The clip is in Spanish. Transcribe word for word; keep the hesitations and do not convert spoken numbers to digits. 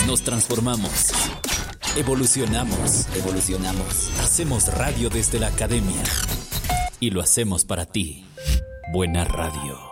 Nos transformamos. Evolucionamos. Evolucionamos. Hacemos radio desde la academia. Y lo hacemos para ti. Buena radio.